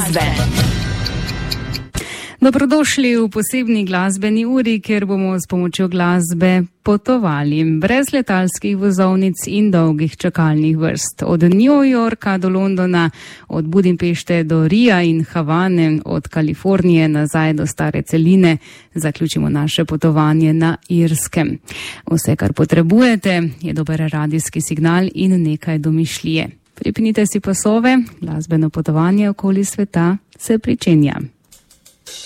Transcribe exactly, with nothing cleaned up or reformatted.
glasbe. Dobrodošli v posebni glasbeni uri, kjer bomo s pomočjo glasbe potovali brez letalskih vozovnic in dolgih čakalnih vrst. Od New Yorka do Londona, od Budimpešte do Rija in Havane, od Kalifornije nazaj do stare celine, zaključimo naše potovanje na Irskem. Vse, kar potrebujete, je dober radijski signal in nekaj domišljije. Pripnite si pasove, glasbeno potovanje okoli sveta se pričenja.